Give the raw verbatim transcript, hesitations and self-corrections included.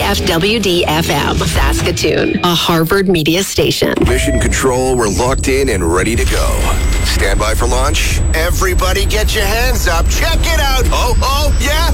F W D F M, Saskatoon, a Harvard media station. Mission Control, we're locked in and ready to go. Stand by for launch. Everybody get your hands up. Check it out. Oh, oh, yeah.